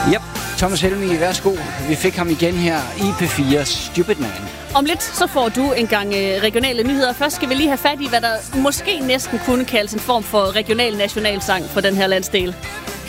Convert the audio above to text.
Yep, Thomas Helmig, værsgo. Vi fik ham igen her i P4 Stupid Man. Om lidt så får du en gang regionale nyheder. Først skal vi lige have fat i, hvad der måske næsten kunne kaldes en form for regional nationalsang for den her landsdel.